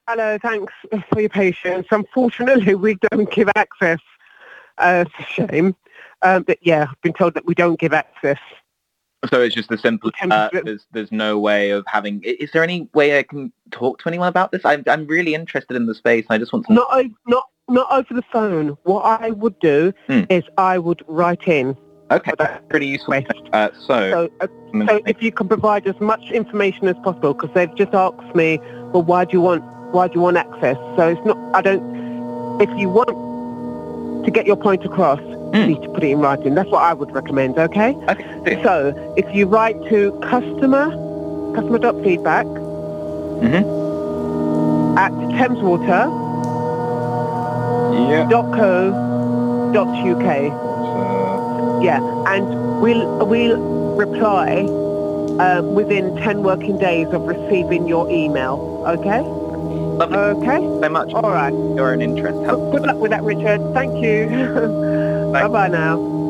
Hello, thanks for your patience. Unfortunately, we don't give access. It's a shame. But yeah, I've been told that we don't give access. So it's just the simple. There's no way of having. Is there any way I can talk to anyone about this? I'm really interested in the space. I just want to. Not over the phone. What I would do is I would write in. Okay, that's pretty useful. So if you can provide as much information as possible, because they've just asked me, well, why do you want access? So it's not. I don't. If you want to get your point across, you need to put it in writing. That's what I would recommend. Okay. Okay. So if you write to customer.feedback at Thameswater. Yeah. .co.uk. Yeah, and we'll reply within 10 working days of receiving your email. Okay. Lovely. Okay. So much. All right. You're an interest. Good luck with that, Richard. Thank you. Bye bye now.